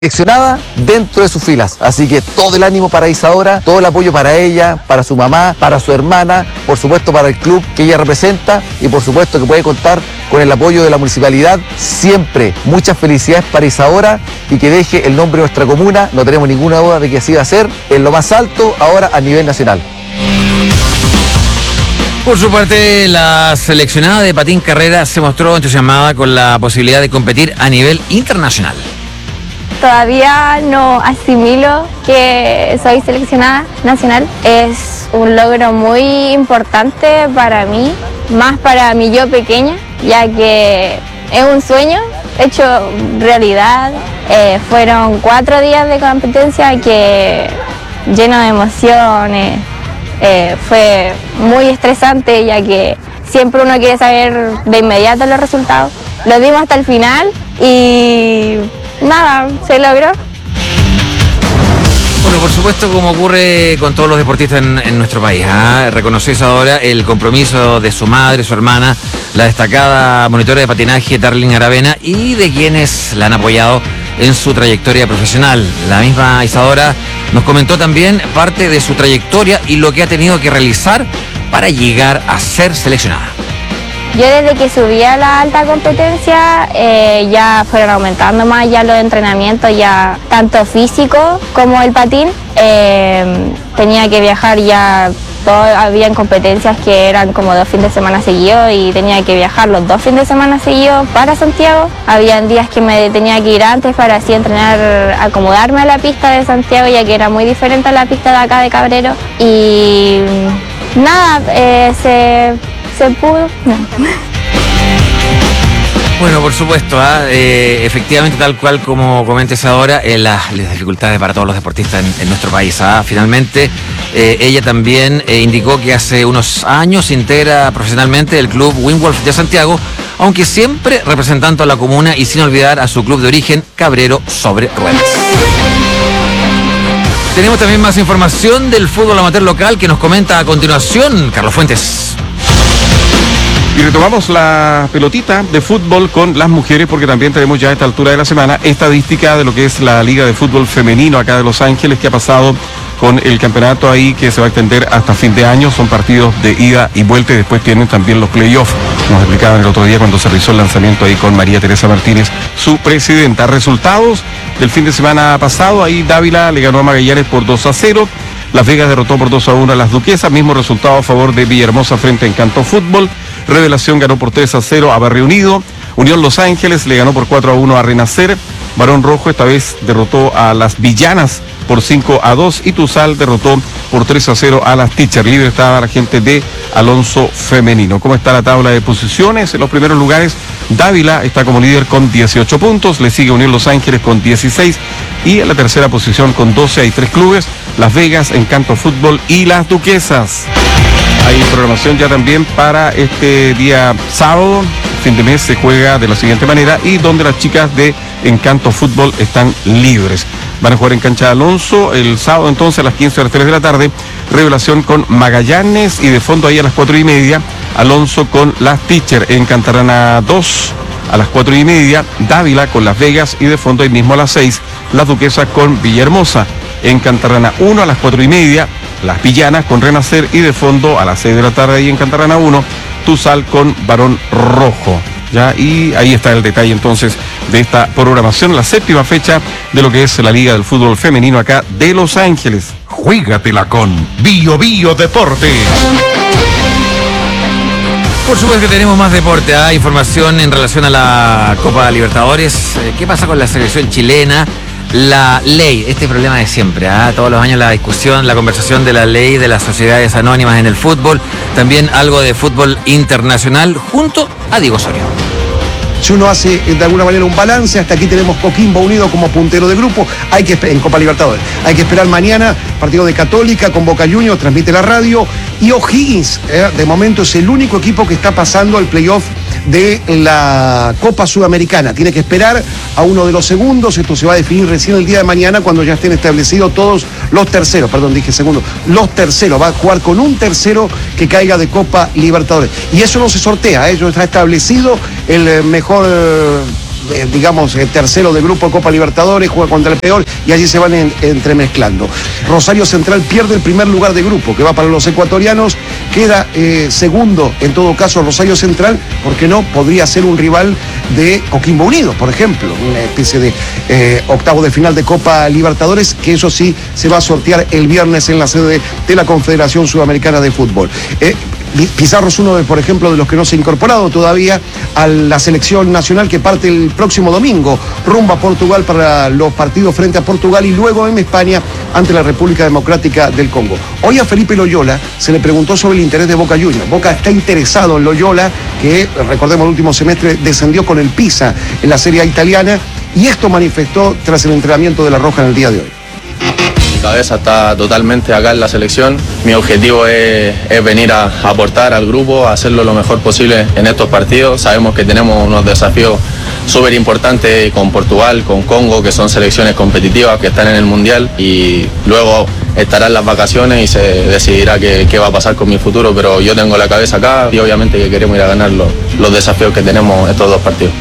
seleccionada dentro de sus filas, así que todo el ánimo para Isadora, todo el apoyo para ella, para su mamá, para su hermana, por supuesto para el club que ella representa y por supuesto que puede contar con el apoyo de la municipalidad siempre. Muchas felicidades para Isadora y que deje el nombre de nuestra comuna, no tenemos ninguna duda de que así va a ser, en lo más alto ahora a nivel nacional. Por su parte, la seleccionada de patín carrera se mostró entusiasmada con la posibilidad de competir a nivel internacional. Todavía no asimilo que soy seleccionada nacional. Es un logro muy importante para mí, más para mi yo pequeña, ya que es un sueño hecho realidad. Fueron 4 días de competencia que lleno de emociones. Fue muy estresante, ya que siempre uno quiere saber de inmediato los resultados. Lo dimos hasta el final y nada, se logró. Bueno, por supuesto, como ocurre con todos los deportistas en nuestro país, reconoció Isadora el compromiso de su madre, su hermana, la destacada monitora de patinaje Darlene Aravena y de quienes la han apoyado en su trayectoria profesional. La misma Isadora nos comentó también parte de su trayectoria y lo que ha tenido que realizar para llegar a ser seleccionada. Yo desde que subí a la alta competencia ya fueron aumentando más ya los entrenamientos, ya tanto físico como el patín. Tenía que viajar ya, habían competencias que eran como 2 fines de semana seguidos y tenía que viajar los 2 fines de semana seguidos para Santiago. Habían días que me tenía que ir antes para así entrenar, acomodarme a la pista de Santiago, ya que era muy diferente a la pista de acá de Cabrero. Y nada, se pudo. No. Bueno, por supuesto, efectivamente, tal cual como comentes ahora, las dificultades para todos los deportistas en nuestro país. Finalmente, ella también indicó que hace unos años se integra profesionalmente el club Windwolf de Santiago, aunque siempre representando a la comuna y sin olvidar a su club de origen, Cabrero sobre Ruedas. Tenemos también más información del fútbol amateur local que nos comenta a continuación Carlos Fuentes. Y retomamos la pelotita de fútbol con las mujeres porque también tenemos ya a esta altura de la semana estadística de lo que es la Liga de Fútbol Femenino acá de Los Ángeles, que ha pasado con el campeonato ahí que se va a extender hasta fin de año. Son partidos de ida y vuelta y después tienen también los playoffs. Nos explicaban el otro día cuando se realizó el lanzamiento ahí con María Teresa Martínez, su presidenta. Resultados del fin de semana pasado, ahí Dávila le ganó a Magallanes por 2-0. Las Vegas derrotó por 2-1 a las Duquesas, mismo resultado a favor de Villahermosa frente a Encanto Fútbol. Revelación ganó por 3-0 a Barrio Unido. Unión Los Ángeles le ganó por 4-1 a Renacer. Barón Rojo esta vez derrotó a las Villanas por 5-2 y Tuzal derrotó por 3-0 a las Teacher. Libre estaba la gente de Alonso Femenino. ¿Cómo está la tabla de posiciones? En los primeros lugares, Dávila está como líder con 18 puntos, le sigue Unión Los Ángeles con 16 y en la tercera posición con 12 hay 3 clubes, Las Vegas, Encanto Fútbol y las Duquesas. Hay programación ya también para este día sábado, fin de mes se juega de la siguiente manera y donde las chicas de Encanto Fútbol están libres. Van a jugar en cancha de Alonso el sábado entonces a las 15 horas 3 de la tarde, Revelación con Magallanes y de fondo ahí a las 4:30, Alonso con las Teacher. En Cantarana 2 a las 4:30, Dávila con Las Vegas y de fondo ahí mismo a las 6, las Duquesas con Villahermosa. En Cantarana 1 a las 4:30, las Villanas con Renacer y de fondo a las 6 de la tarde ahí en Cantarana 1, Tuzal con Barón Rojo. Ya, y ahí está el detalle entonces de esta programación, la 7ª fecha de lo que es la Liga del Fútbol Femenino acá de Los Ángeles. Juégatela con Bio Bio Deportes. Por supuesto que tenemos más deporte, información en relación a la Copa Libertadores. ¿Qué pasa con la selección chilena? La ley, este problema de siempre, todos los años la discusión, la conversación de la ley de las sociedades anónimas en el fútbol, también algo de fútbol internacional junto a Diego Osorio. Si uno hace de alguna manera un balance, hasta aquí tenemos Coquimbo Unido como puntero de grupo, en Copa Libertadores. Hay que esperar mañana, partido de Católica con Boca Juniors, transmite la radio, y O'Higgins, de momento es el único equipo que está pasando al playoff de la Copa Sudamericana. Tiene que esperar a uno de los segundos, esto se va a definir recién el día de mañana cuando ya estén establecidos todos los terceros, los terceros, va a jugar con un tercero que caiga de Copa Libertadores. Y eso no se sortea, eso está establecido, el mejor digamos, tercero de grupo de Copa Libertadores, juega contra el peor y allí se van entremezclando. Rosario Central pierde el primer lugar de grupo, que va para los ecuatorianos, queda segundo, en todo caso, Rosario Central, porque no podría ser un rival de Coquimbo Unido, por ejemplo, una especie de octavo de final de Copa Libertadores, que eso sí se va a sortear el viernes en la sede de la Confederación Sudamericana de Fútbol. Pizarro es uno, por ejemplo, de los que no se ha incorporado todavía a la selección nacional que parte el próximo domingo rumbo a Portugal para los partidos frente a Portugal y luego en España ante la República Democrática del Congo. Hoy a Felipe Loyola se le preguntó sobre el interés de Boca Juniors. Boca está interesado en Loyola, que recordemos el último semestre descendió con el Pisa en la Serie A italiana, y esto manifestó tras el entrenamiento de La Roja en el día de hoy. Mi cabeza está totalmente acá en la selección. Mi objetivo es venir a aportar al grupo, a hacerlo lo mejor posible en estos partidos. Sabemos que tenemos unos desafíos súper importantes con Portugal, con Congo, que son selecciones competitivas que están en el Mundial, y luego estarán las vacaciones y se decidirá qué va a pasar con mi futuro, pero yo tengo la cabeza acá y obviamente que queremos ir a ganar los desafíos que tenemos estos dos partidos.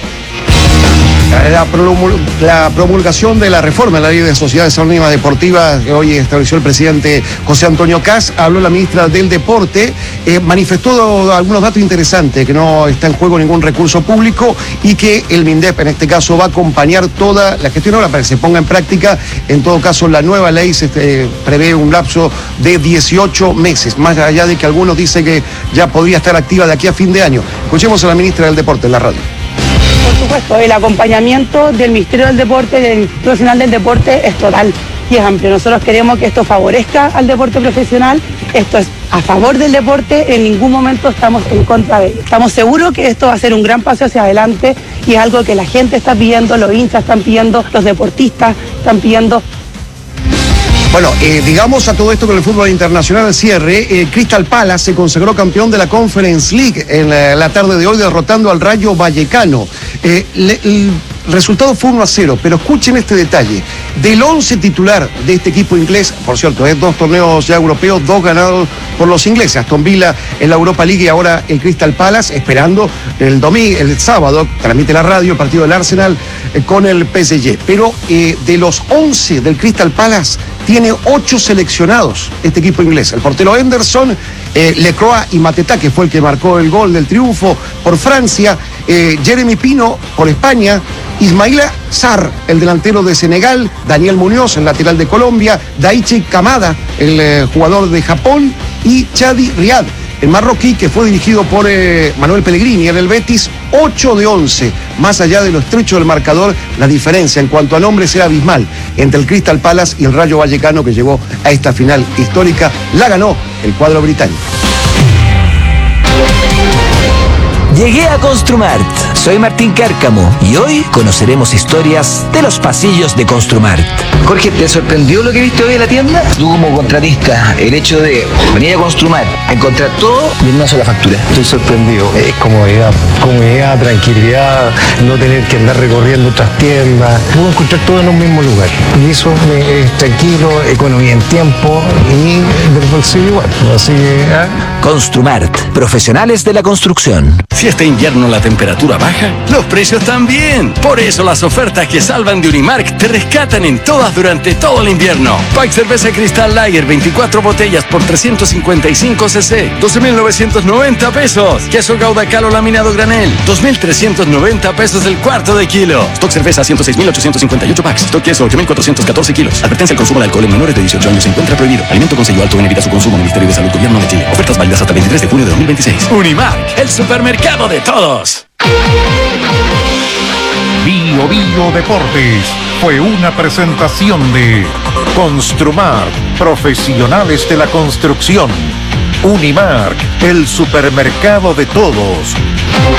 La promulgación de la reforma en la Ley de Sociedades Anónimas Deportivas que hoy estableció el presidente José Antonio Kast, habló la ministra del Deporte, manifestó algunos datos interesantes, que no está en juego ningún recurso público y que el MINDEP en este caso va a acompañar toda la gestión ahora para que se ponga en práctica. En todo caso, la nueva ley se prevé un lapso de 18 meses, más allá de que algunos dicen que ya podría estar activa de aquí a fin de año. Escuchemos a la ministra del Deporte en la radio. Por supuesto, el acompañamiento del Ministerio del Deporte, del Instituto Nacional del Deporte, es total y es amplio. Nosotros queremos que esto favorezca al deporte profesional, esto es a favor del deporte, en ningún momento estamos en contra de él. Estamos seguros que esto va a ser un gran paso hacia adelante y es algo que la gente está pidiendo, los hinchas están pidiendo, los deportistas están pidiendo. Bueno, digamos a todo esto con el fútbol internacional al cierre. Crystal Palace se consagró campeón de la Conference League en la tarde de hoy, derrotando al Rayo Vallecano. El resultado fue 1-0, pero escuchen este detalle. Del 11 titular de este equipo inglés, por cierto, 2 torneos ya europeos, 2 ganados por los ingleses, Aston Villa en la Europa League y ahora el Crystal Palace, esperando el sábado, transmite la radio, el partido del Arsenal con el PSG. Pero de los 11 del Crystal Palace, tiene 8 seleccionados este equipo inglés. El portero Henderson, Lecroix y Mateta, que fue el que marcó el gol del triunfo por Francia, Jeremy Pino por España, Ismaila Sarr, el delantero de Senegal, Daniel Muñoz, el lateral de Colombia, Daichi Kamada, el jugador de Japón, y Chadi Riad, el marroquí, que fue dirigido por Manuel Pellegrini en el Betis. 8 de 11. Más allá de lo estrecho del marcador, la diferencia en cuanto a nombres era abismal entre el Crystal Palace y el Rayo Vallecano, que llegó a esta final histórica. La ganó el cuadro británico. Llegué a Construmart. Soy Martín Cárcamo y hoy conoceremos historias de los pasillos de Construmart. Jorge, ¿te sorprendió lo que viste hoy en la tienda? Tú como contratista, el hecho de venir a Construmart, encontrar todo y en una sola factura. Estoy sorprendido. Es comodidad, tranquilidad, no tener que andar recorriendo otras tiendas. Puedo encontrar todo en un mismo lugar. Y eso es tranquilo, economía en tiempo y del bolsillo igual. Así que, Construmart, profesionales de la construcción. Si este invierno la temperatura baja, los precios también. Por eso las ofertas que salvan de Unimark te rescatan en todas durante todo el invierno. Pack cerveza Cristal Lager, 24 botellas por 355 cc, 12.990 pesos. Queso Gouda Calo laminado granel, 2.390 pesos el cuarto de kilo. Stock cerveza, 106.858 packs. Stock queso, 8.414 kilos. Advertencia: el consumo de alcohol en menores de 18 años se encuentra prohibido. Alimento con sello alto en evita su consumo. Ministerio de Salud, Gobierno de Chile. Ofertas válidas hasta el 23 de junio de 2026. Unimark, el supermercado de todos. Bio Bio Deportes fue una presentación de Construmar, profesionales de la construcción. Unimark, el supermercado de todos.